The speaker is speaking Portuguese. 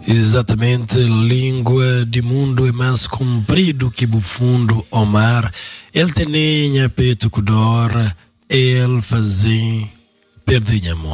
Exatamente, língua de mundo é mais comprido que o fundo ao mar. Ele tem peito que dora, ele fazem perder amor.